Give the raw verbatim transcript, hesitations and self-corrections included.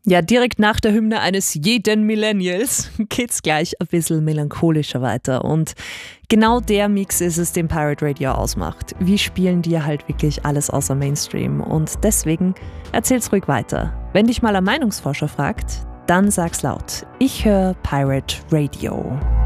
Ja, direkt nach der Hymne eines jeden Millennials geht's gleich ein bisschen melancholischer weiter. Und genau der Mix ist es, den Pirate Radio ausmacht. Wir spielen dir halt wirklich alles außer Mainstream. Und deswegen erzähl's ruhig weiter. Wenn dich mal ein Meinungsforscher fragt, dann sag's laut. Ich höre Pirate Radio.